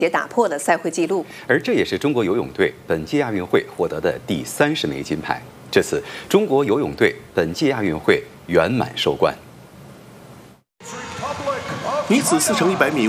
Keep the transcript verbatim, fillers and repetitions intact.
也打破了赛会纪录。 而这也是中国游泳队本届亚运会获得的第三十枚金牌。这次中国游泳队本届亚运会圆满收官。 女子四乘一百米